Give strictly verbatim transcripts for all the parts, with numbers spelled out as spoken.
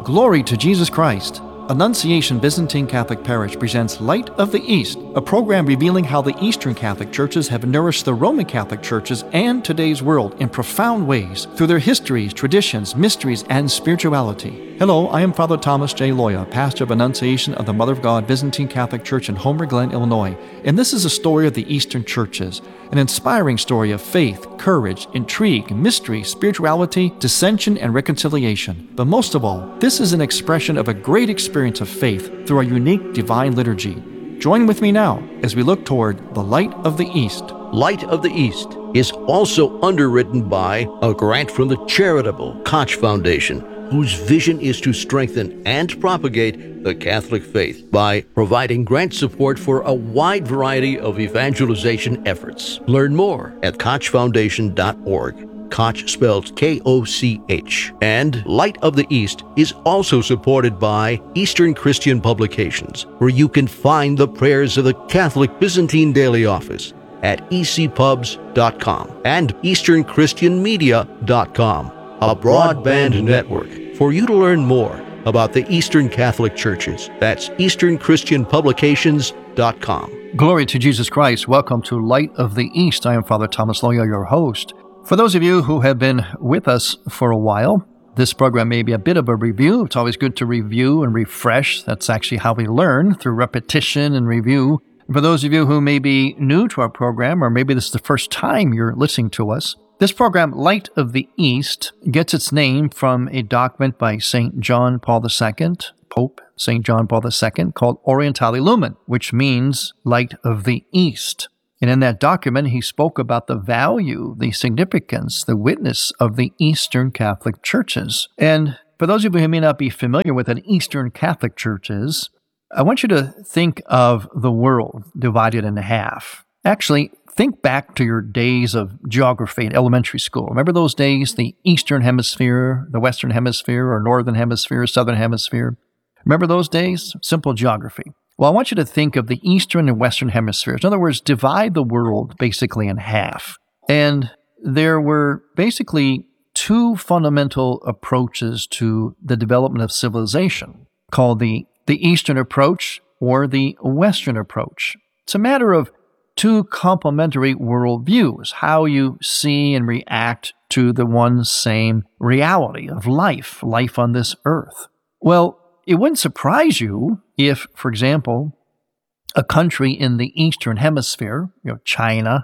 Glory to Jesus Christ. Annunciation Byzantine Catholic Parish presents Light of the East, a program revealing how the Eastern Catholic churches have nourished the Roman Catholic churches and today's world in profound ways through their histories, traditions, mysteries, and spirituality. Hello, I am Father Thomas J. Loya, pastor of Annunciation of the Mother of God Byzantine Catholic Church in Homer Glen, Illinois, and this is a story of the Eastern churches, an inspiring story of faith, courage, intrigue, mystery, spirituality, dissension, and reconciliation. But most of all, this is an expression of a great experience of faith through our unique divine liturgy. Join with me now as we look toward the Light of the East. Light of the East is also underwritten by a grant from the charitable Koch Foundation, whose vision is to strengthen and propagate the Catholic faith by providing grant support for a wide variety of evangelization efforts. Learn more at koch foundation dot org. Koch spelled K O C H. And Light of the East is also supported by Eastern Christian Publications, where you can find the prayers of the Catholic Byzantine Daily Office at e c pubs dot com and eastern christian media dot com, a broadband network for you to learn more about the Eastern Catholic Churches. That's eastern christian publications dot com. Glory to Jesus Christ. Welcome to Light of the East. I am Father Thomas Loya, your host. For those of you who have been with us for a while, this program may be a bit of a review. It's always good to review and refresh. That's actually how we learn, through repetition and review. For those of you who may be new to our program, or maybe this is the first time you're listening to us, this program, Light of the East, gets its name from a document by Saint John Paul the Second, Pope Saint John Paul the Second, called Orientale Lumen, which means Light of the East. And in that document, he spoke about the value, the significance, the witness of the Eastern Catholic churches. And for those of you who may not be familiar with what an Eastern Catholic church is, I want you to think of the world divided in half. Actually, think back to your days of geography in elementary school. Remember those days, the Eastern Hemisphere, the Western Hemisphere, or Northern Hemisphere, Southern Hemisphere? Remember those days? Simple geography. Well, I want you to think of the Eastern and Western Hemispheres. In other words, divide the world basically in half. And there were basically two fundamental approaches to the development of civilization, called the, the Eastern approach or the Western approach. It's a matter of two complementary worldviews, how you see and react to the one same reality of life, life on this earth. Well, it wouldn't surprise you if, for example, a country in the Eastern Hemisphere, you know, China,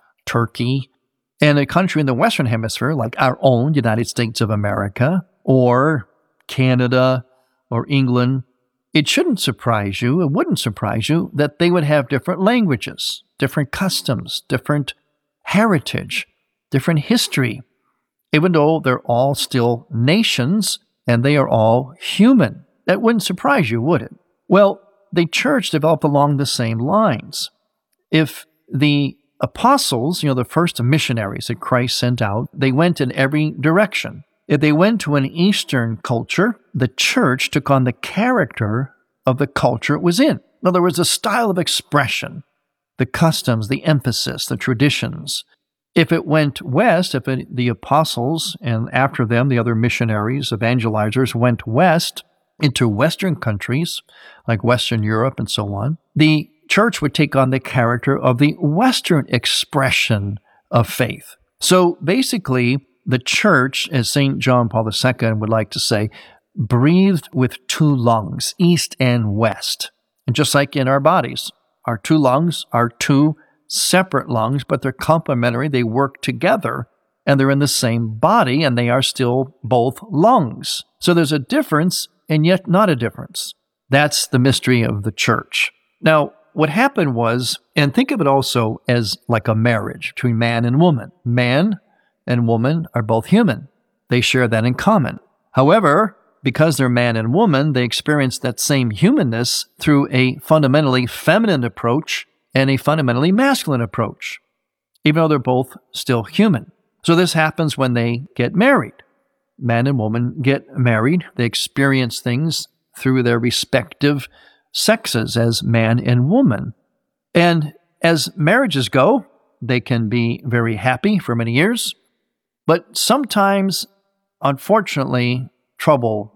Turkey, and a country in the Western Hemisphere, like our own United States of America, or Canada, or England, it shouldn't surprise you, it wouldn't surprise you that they would have different languages, different customs, different heritage, different history, even though they're all still nations and they are all human. That wouldn't surprise you, would it? Well, the church developed along the same lines. If the apostles, you know, the first missionaries that Christ sent out, they went in every direction. If they went to an Eastern culture, the church took on the character of the culture it was in. In other words, the style of expression, the customs, the emphasis, the traditions. If it went west, if it, the apostles and after them the other missionaries, evangelizers went west, into Western countries, like Western Europe and so on, the church would take on the character of the Western expression of faith. So basically, the church, as Saint John Paul the Second would like to say, breathed with two lungs, east and west. And just like in our bodies, our two lungs are two separate lungs, but they're complementary. They work together, and they're in the same body, and they are still both lungs. So there's a difference, and yet not a difference. That's the mystery of the church. Now, what happened was, and think of it also as like a marriage between man and woman. Man and woman are both human. They share that in common. However, because they're man and woman, they experience that same humanness through a fundamentally feminine approach and a fundamentally masculine approach, even though they're both still human. So this happens when they get married. Man and woman get married. They experience things through their respective sexes as man and woman. And as marriages go, they can be very happy for many years, but sometimes, unfortunately, trouble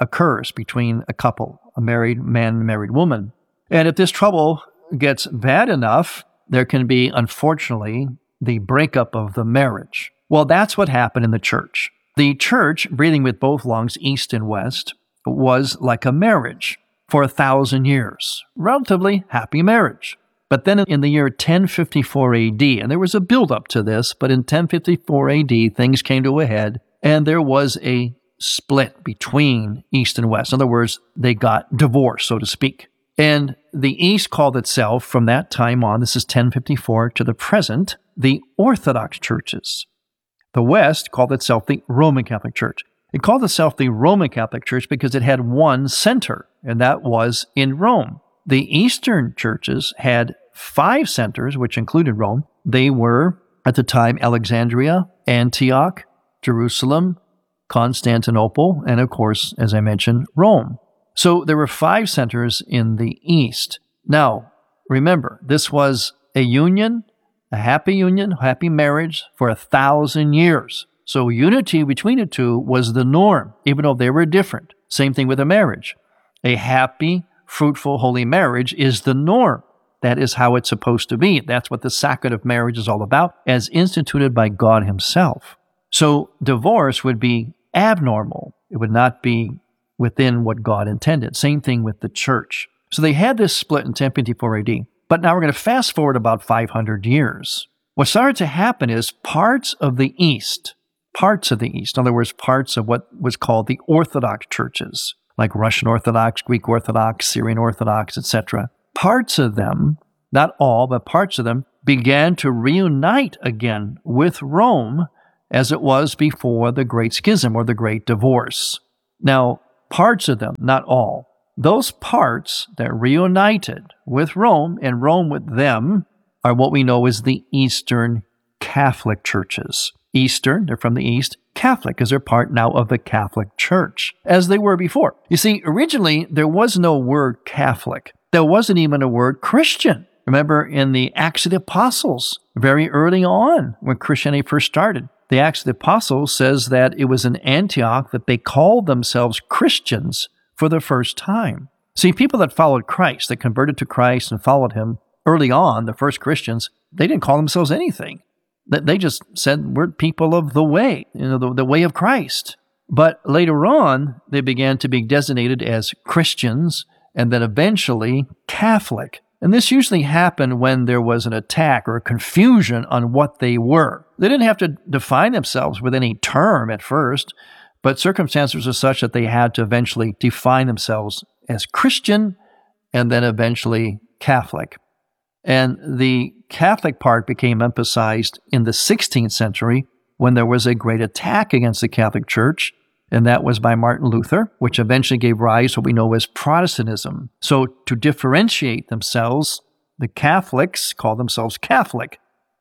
occurs between a couple, a married man and a married woman. And if this trouble gets bad enough, there can be, unfortunately, the breakup of the marriage. Well, that's what happened in the church. The church, breathing with both lungs, east and west, was like a marriage for a thousand years. Relatively happy marriage. But then in the year ten fifty-four A D, and there was a build-up to this, but in ten fifty-four A D, things came to a head, and there was a split between East and West. In other words, they got divorced, so to speak. And the East called itself, from that time on, this is ten fifty-four to the present, the Orthodox churches. The West called itself the Roman Catholic Church. It called itself the Roman Catholic Church because it had one center, and that was in Rome. The Eastern churches had five centers, which included Rome. They were, at the time, Alexandria, Antioch, Jerusalem, Constantinople, and of course, as I mentioned, Rome. So there were five centers in the East. Now, remember, this was a union, a happy union, happy marriage for a thousand years. So unity between the two was the norm, even though they were different. Same thing with a marriage. A happy, fruitful, holy marriage is the norm. That is how it's supposed to be. That's what the sacrament of marriage is all about, as instituted by God himself. So divorce would be abnormal. It would not be within what God intended. Same thing with the church. So they had this split in ten fifty-four A D. But now we're going to fast forward about five hundred years. What started to happen is parts of the East, parts of the East, in other words, parts of what was called the Orthodox churches, like Russian Orthodox, Greek Orthodox, Syrian Orthodox, et cetera. Parts of them, not all, but parts of them, began to reunite again with Rome as it was before the Great Schism or the Great Divorce. Now, parts of them, not all, those parts that reunited with Rome and Rome with them are what we know as the Eastern Catholic churches. Eastern, they're from the East. Catholic, because they're part now of the Catholic Church, as they were before. You see, originally, there was no word Catholic. There wasn't even a word Christian. Remember in the Acts of the Apostles, very early on when Christianity first started, the Acts of the Apostles says that it was in Antioch that they called themselves Christians for the first time. See, people that followed Christ, that converted to Christ and followed him early on, the first Christians, they didn't call themselves anything. They just said, we're people of the way, you know, the, the way of Christ. But later on, they began to be designated as Christians and then eventually Catholic. And this usually happened when there was an attack or a confusion on what they were. They didn't have to define themselves with any term at first, but circumstances were such that they had to eventually define themselves as Christian and then eventually Catholic. And the Catholic part became emphasized in the sixteenth century when there was a great attack against the Catholic Church, and that was by Martin Luther, which eventually gave rise to what we know as Protestantism. So to differentiate themselves, the Catholics called themselves Catholic,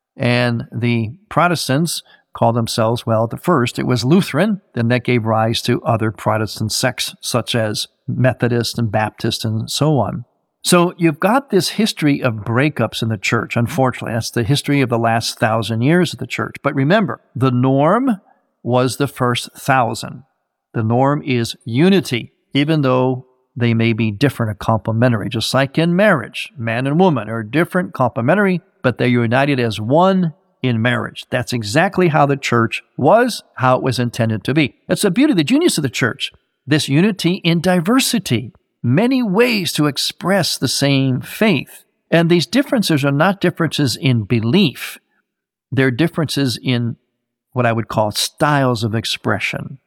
and the Protestants called themselves, well, at the first it was Lutheran, then that gave rise to other Protestant sects such as Methodist and Baptist and so on. So you've got this history of breakups in the church, unfortunately. That's the history of the last thousand years of the church. But remember, the norm was the first thousand. The norm is unity, even though they may be different or complementary. Just like in marriage, man and woman are different, complementary, but they're united as one in marriage. That's exactly how the church was, how it was intended to be. That's the beauty, the genius of the church. This unity in diversity. Many ways to express the same faith. And these differences are not differences in belief. They're differences in what I would call styles of expression,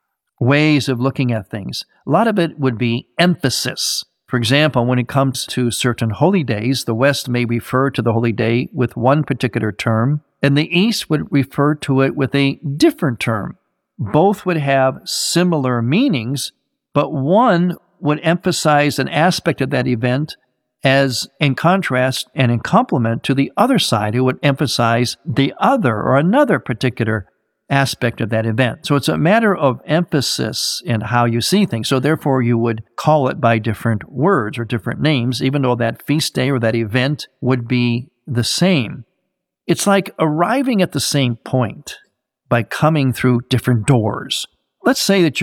ways of looking at things. A lot of it would be emphasis. For example, when it comes to certain holy days, the West may refer to the holy day with one particular term, and the East would refer to it with a different term. Both would have similar meanings, but one would emphasize an aspect of that event as in contrast and in complement to the other side, who would emphasize the other or another particular aspect of that event. So it's a matter of emphasis in how you see things. So therefore, you would call it by different words or different names, even though that feast day or that event would be the same. It's like arriving at the same point by coming through different doors. Let's say that you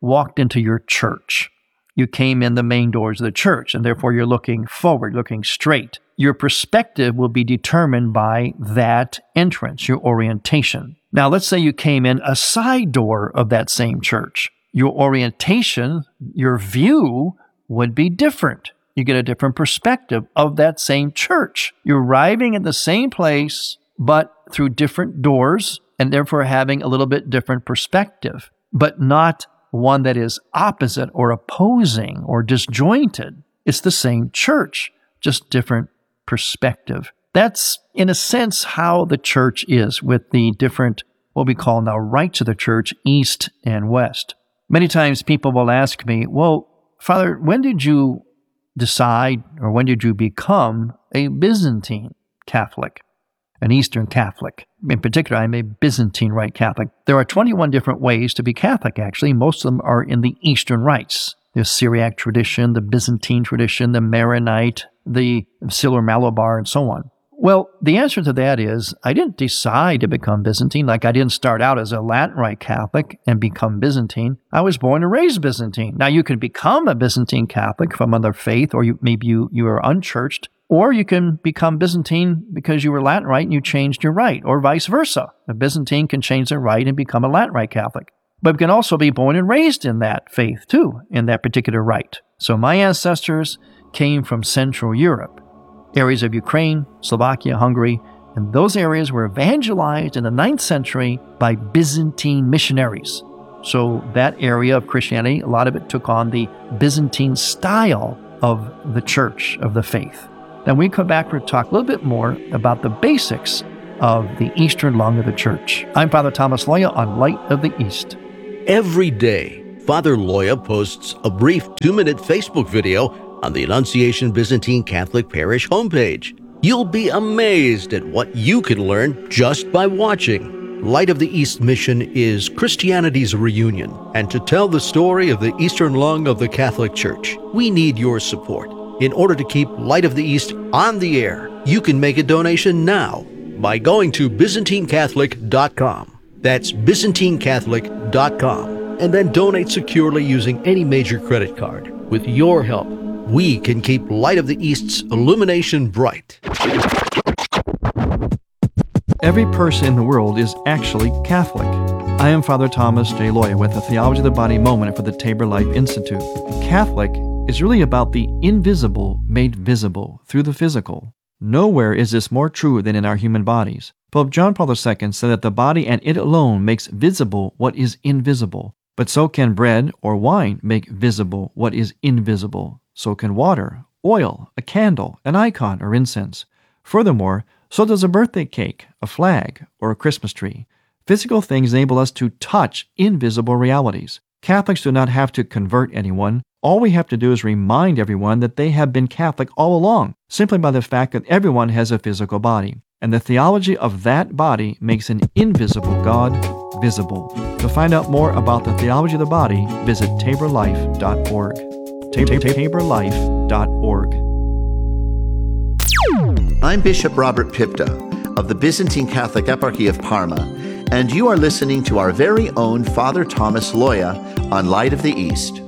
walked into your church. You came in the main doors of the church, and therefore you're looking forward, looking straight. Your perspective will be determined by that entrance, your orientation. Now, let's say you came in a side door of that same church. Your orientation, your view would be different. You get a different perspective of that same church. You're arriving at the same place, but through different doors, and therefore having a little bit different perspective, but not one that is opposite or opposing or disjointed. It's the same church, just different perspective. That's, in a sense, how the church is with the different, what we call now, rights of the church, east and west. Many times people will ask me, well, Father, when did you decide or when did you become a Byzantine Catholic, an Eastern Catholic? In particular, I'm a Byzantine Rite Catholic. There are twenty-one different ways to be Catholic, actually. Most of them are in the Eastern rites. The Syriac tradition, the Byzantine tradition, the Maronite, the Syro-Malabar, and so on. Well, the answer to that is I didn't decide to become Byzantine. Like I didn't start out as a Latin Rite Catholic and become Byzantine. I was born and raised Byzantine. Now, you can become a Byzantine Catholic from another faith, or you, maybe you, you are unchurched, or you can become Byzantine because you were Latin Rite and you changed your rite, or vice versa. A Byzantine can change their rite and become a Latin Rite Catholic. But we can also be born and raised in that faith, too, in that particular rite. So my ancestors came from Central Europe, areas of Ukraine, Slovakia, Hungary, and those areas were evangelized in the ninth century by Byzantine missionaries. So that area of Christianity, a lot of it took on the Byzantine style of the church, of the faith. Then we come back to talk a little bit more about the basics of the Eastern lung of the church. I'm Father Thomas Loya on Light of the East. Every day, Father Loya posts a brief two-minute Facebook video on the Annunciation Byzantine Catholic Parish homepage. You'll be amazed at what you can learn just by watching. Light of the East mission is Christianity's reunion, and to tell the story of the Eastern lung of the Catholic Church, we need your support. In order to keep Light of the East on the air, you can make a donation now by going to Byzantine Catholic dot com. That's Byzantine Catholic dot com. And then donate securely using any major credit card. With your help, we can keep Light of the East's illumination bright. Every person in the world is actually Catholic. I am Father Thomas J. Loya with the Theology of the Body Moment for the Tabor Life Institute. Catholic is really about the invisible made visible through the physical. Nowhere is this more true than in our human bodies. Pope John Paul the Second said that the body and it alone makes visible what is invisible. But so can bread or wine make visible what is invisible. So can water, oil, a candle, an icon, or incense. Furthermore, so does a birthday cake, a flag, or a Christmas tree. Physical things enable us to touch invisible realities. Catholics do not have to convert anyone. All we have to do is remind everyone that they have been Catholic all along, simply by the fact that everyone has a physical body. And the theology of that body makes an invisible God visible. To find out more about the theology of the body, visit tabor life dot org. tabor life dot org. I'm Bishop Robert Pipta of the Byzantine Catholic Eparchy of Parma, and you are listening to our very own Father Thomas Loya on Light of the East.